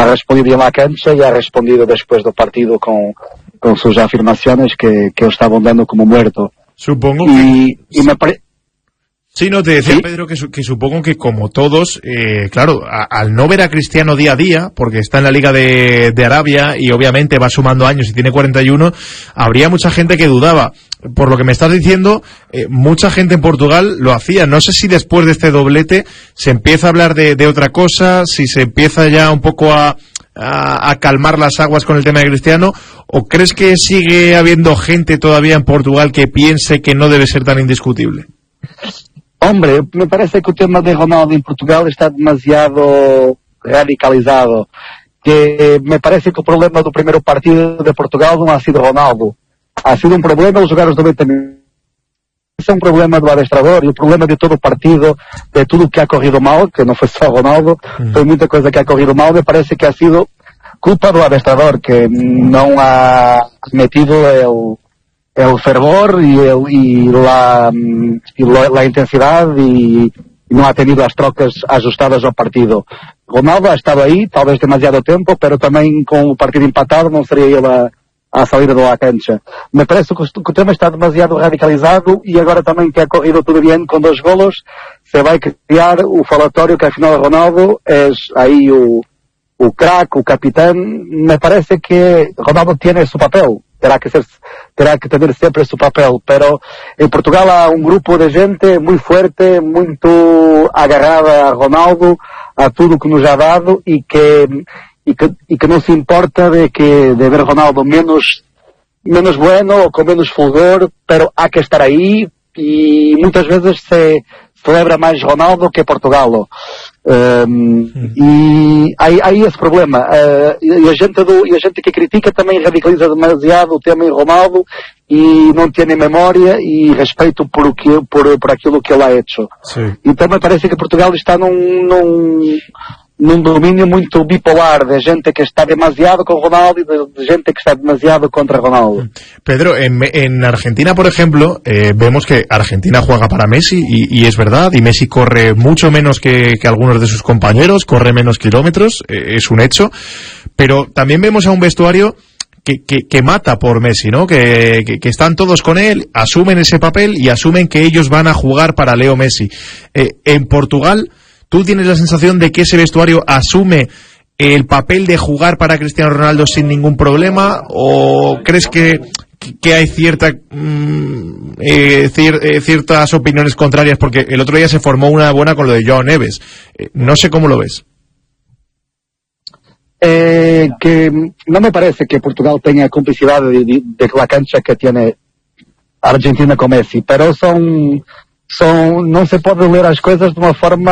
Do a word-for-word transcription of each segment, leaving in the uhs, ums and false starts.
respondido en la cancha y ha respondido después del partido con, con sus afirmaciones que, que lo estaban dando como muerto. Supongo y, que... y me parece... Sí, no, te decía, ¿Sí? Pedro, que, su, que supongo que como todos, eh, claro, a, al no ver a Cristiano día a día, porque está en la Liga de, de Arabia y obviamente va sumando años y tiene cuarenta y uno, habría mucha gente que dudaba. Por lo que me estás diciendo, eh, mucha gente en Portugal lo hacía. No sé si después de este doblete se empieza a hablar de, de otra cosa, si se empieza ya un poco a, a, a calmar las aguas con el tema de Cristiano, o crees que sigue habiendo gente todavía en Portugal que piense que no debe ser tan indiscutible. Hombre, me parece que o tema de Ronaldo em Portugal está demasiado radicalizado. Que me parece que o problema do primeiro partido de Portugal não ha sido Ronaldo. Ha sido um problema os jogar os noventa minutos. Esse é um problema do adestrador e o problema de todo o partido, de tudo o que ha corrido mal, que não foi só Ronaldo, mm. foi muita coisa que ha corrido mal. Me parece que ha sido culpa do adestrador, que não ha metido el... el fervor y, el, y, la, y la, la intensidad y, y no ha tenido las trocas ajustadas ao partido. Ronaldo ha estado aí, talvez demasiado tempo, pero também com o partido empatado não seria ele a, a saída da cancha. Me parece que o, que o tema está demasiado radicalizado e agora também que ha corrido tudo bem com dois golos, se vai criar o falatório que afinal Ronaldo é aí o, o craque, o capitão. Me parece que Ronaldo tiene su papel. Terá que ser, terá que tener sempre su papel, pero en Portugal há um grupo de gente muito forte, muito agarrada a Ronaldo, a tudo que nos ha dado e que, e que, e que não se importa de que, de ver Ronaldo menos, menos bueno ou com menos fulgor, pero há que estar aí e muitas vezes se celebra mais Ronaldo que Portugal. Um, e aí, aí esse problema uh, e, a gente do, e a gente que critica também radicaliza demasiado o tema em Ronaldo e não tem memória e respeito por, o que, por, por aquilo que ele ha hecho. Sim. Então me parece que Portugal está num, num, num domínio muito bipolar de gente que está demasiado con Ronaldo y de, de gente que está demasiado contra Ronaldo. Pedro, en, en Argentina, por ejemplo, eh, vemos que Argentina juega para Messi y, y es verdad, y Messi corre mucho menos que, que algunos de sus compañeros, corre menos kilómetros, eh, es un hecho, pero también vemos a un vestuario que, que, que mata por Messi, ¿no? Que, que, que están todos con él, asumen ese papel y asumen que ellos van a jugar para Leo Messi. Eh, en Portugal, ¿tú tienes la sensación de que ese vestuario asume el papel de jugar para Cristiano Ronaldo sin ningún problema? ¿O crees que, que hay cierta, mm, eh, cier, eh, ciertas opiniones contrarias? Porque el otro día se formó una buena con lo de João Neves. Eh, no sé cómo lo ves. Eh, que no me parece que Portugal tenga complicidad de, de, de la cancha que tiene Argentina con Messi, pero son... São, não se pode ler as coisas de uma forma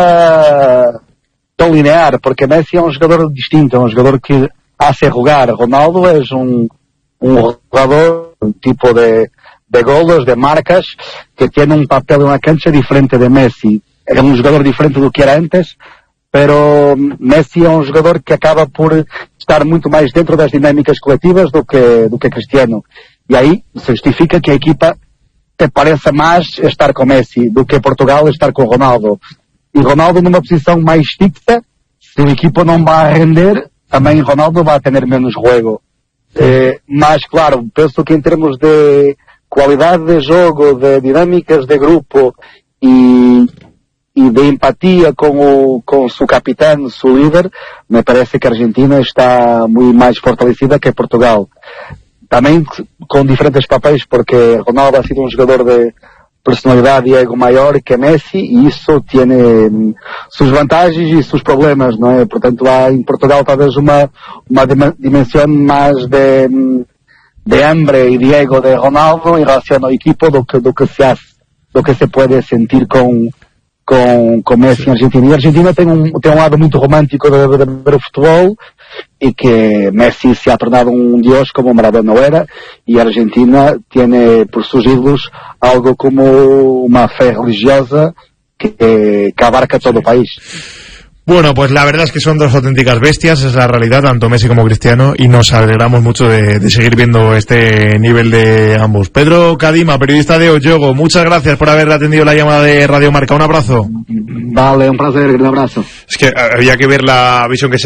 tão linear, porque Messi é um jogador distinto, é um jogador que hace jogar. Ronaldo é um, um jogador, um tipo de, de golos, de marcas, que tem um papel na cancha diferente de Messi. É um jogador diferente do que era antes, pero Messi é um jogador que acaba por estar muito mais dentro das dinâmicas coletivas do que, do que Cristiano. E aí se justifica que a equipa te pareça mais estar com Messi do que Portugal estar com Ronaldo. E Ronaldo numa posição mais fixa, se a equipa não vai render, também Ronaldo vai ter menos jogo. Eh, mas, claro, penso que em termos de qualidade de jogo, de dinâmicas de grupo e, e de empatia com o com seu capitão, seu líder, me parece que a Argentina está muito mais fortalecida que Portugal. Também com diferentes papéis, porque Ronaldo ha sido um jogador de personalidade e ego maior que Messi, e isso tem suas vantagens e seus problemas, não é? Portanto, há em Portugal talvez uma, uma dimensão mais de, de hambre e de ego de Ronaldo em relação ao equipo do que, do que, se, hace, do que se pode sentir com, com, com Messi em Argentina. E a Argentina tem um, tem um lado muito romântico de, de, de ver o futebol, y que Messi se ha tornado un dios como Maradona era, y Argentina tiene por sus ídolos algo como una fe religiosa que, que abarca todo el país. Bueno, pues la verdad es que son dos auténticas bestias, es la realidad, tanto Messi como Cristiano, y nos alegramos mucho de, de seguir viendo este nivel de ambos. Pedro Cadima, periodista de Oyogo, muchas gracias por haber atendido la llamada de Radio Marca. Un abrazo. Vale, un placer, un abrazo. Es que había que ver la visión que se